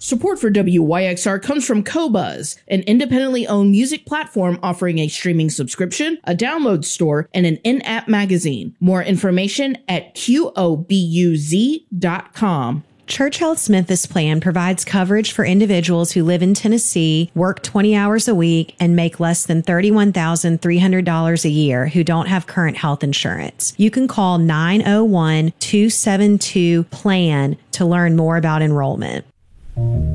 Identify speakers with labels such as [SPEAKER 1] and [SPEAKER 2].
[SPEAKER 1] Support for WYXR comes from Qobuz, an independently owned music platform offering a streaming subscription, a download store, and an in-app magazine. More information at qobuz.com.
[SPEAKER 2] Church Health's Memphis plan provides coverage for individuals who live in Tennessee, work 20 hours a week, and make less than $31,300 a year who don't have current health insurance. You can call 901-272-PLAN to learn more about enrollment.